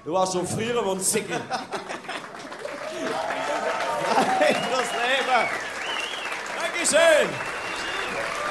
Du warst schon früher und Sickel. Nein, das Leben. Dankeschön.